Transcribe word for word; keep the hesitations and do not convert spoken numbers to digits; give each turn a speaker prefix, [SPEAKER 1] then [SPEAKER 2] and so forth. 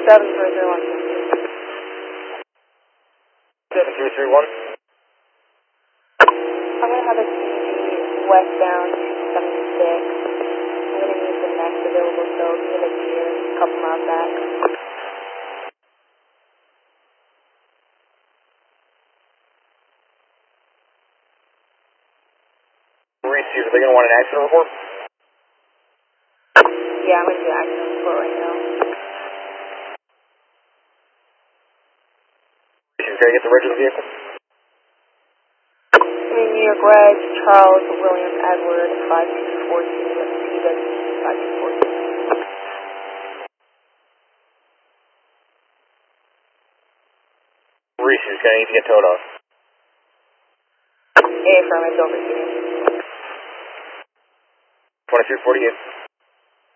[SPEAKER 1] seven three three one.
[SPEAKER 2] seven three three one.
[SPEAKER 1] I'm going to have a G G westbound two seventy-six. I'm going to use the next available code to get a gear a couple miles back.
[SPEAKER 2] Receive, are they going to want an accident report?
[SPEAKER 1] Yeah, I'm going to do accident report right now.
[SPEAKER 2] Receive, can I get the reg of the vehicle?
[SPEAKER 1] I mean, New York Reg, Charles William Edward, five two four two, P W five two four two.
[SPEAKER 2] Receive, can I need to get towed off?
[SPEAKER 1] A affirmative, over to you.
[SPEAKER 2] twenty-three forty-eight.